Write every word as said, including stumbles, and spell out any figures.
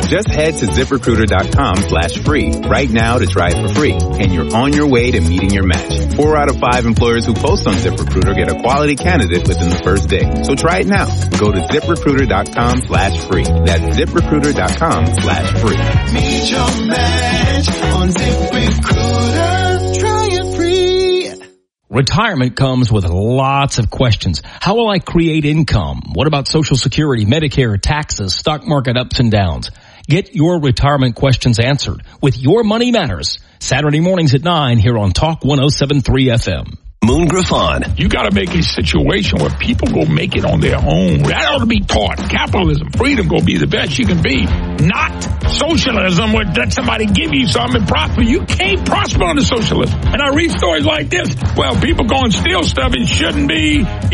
Just head to ZipRecruiter.com slash free right now to try it for free, and you're on your way to meeting your match. Four out of five employers who post on ZipRecruiter get a quality candidate within the first day. So try it now. Go to ZipRecruiter.com slash free. That's ZipRecruiter.com slash free. Meet your match on ZipRecruiter. Try it free. Retirement comes with lots of questions. How will I create income? What about Social Security, Medicare, taxes, stock market ups and downs? Get your retirement questions answered with Your Money Matters. Saturday mornings at nine here on Talk one oh seven point three F M. Moon Griffon. You got to make a situation where people go make it on their own. That ought to be taught. Capitalism, freedom, go be the best you can be. Not socialism where let somebody give you something and prosper. You can't prosper under socialism. And I read stories like this. Well, people go and steal stuff and shouldn't be.